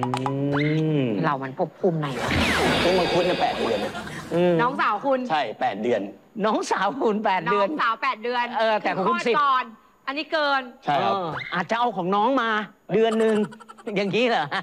เรามันภพภูมิไหนวะต้นมังคุดเนี่ย8 เดือนนะน้องสาวคุณใช่ 8 เดือนน้องสาวคุณ8 เดือนน้องสาว8 เดือนแต่ของคุณคลอด 10 ก่อน อันนี้เกินใช่ครับอาจจะเอาของน้องมาเดือนหนึ่งอย่างนี้เหรอ